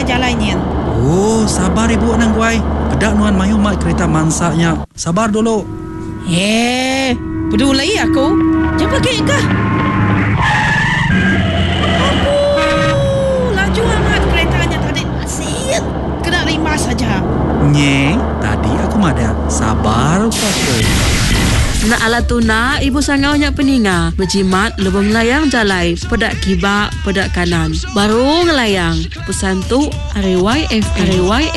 jalannya. Oh, sabar ibu nang guai. Kedak nuan mayu mat kereta mansaknya. Sabar dulu. Peduli aku. Jangan pakai kah? Laju amat keretanya tadi. Asyik. Kena lima saja. Nye, tadi aku mada. Sabar aku. Nak alat tu nak ibu sangau nyak peninga berjimat lebih melayang jalai pedak kibak pedak kanan baru ngelayang pesan tu RYFM